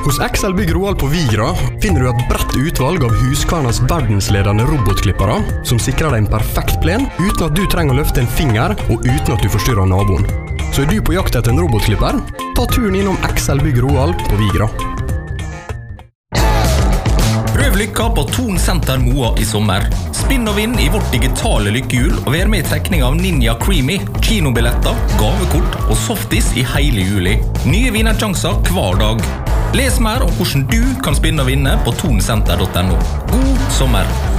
Hos XL Bygg Roald på Vigra finner du et bredt utvalg av Husqvarnas verdensledende robotklippere som sikrer deg en perfekt plen uten at du trenger å løfte en finger og uten at du forstyrrer naboen. Så du på jakt etter en robotklipper? Ta turen innom XL Bygg Roald på Vigra. Prøv lykka på Thon Senter Moa i sommer. Spinn og vinn i vårt digitale lykkehjul og vær med i trekning av Ninja Creamy, kinobilletter, gavekort og softis i hele juli. Nye vinnersjanser hver dag. Les mer om hvordan du kan spinne og vinne på thonsenter.no. God sommer!